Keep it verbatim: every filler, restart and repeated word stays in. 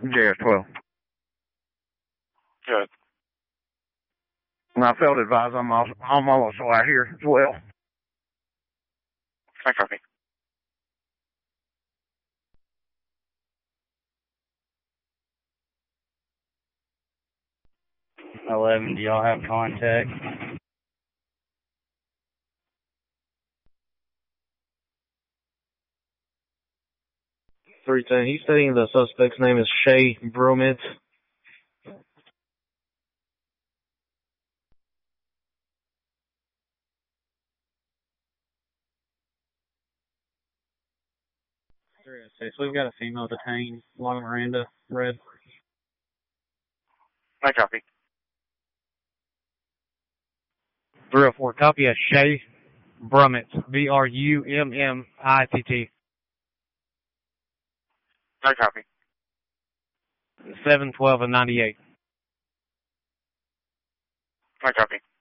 J S twelve. Good. And I felt advised I'm also, I'm also out here as well. I copy. eleven, do y'all have contact? three ten, he's stating the suspect's name is Shay Bromit. three oh six, we've got a female detained, Long Miranda, red. I copy. three oh four, copy of Shay Brummett, B R U M M I T T. I copy. seven twelve and ninety-eight. I copy.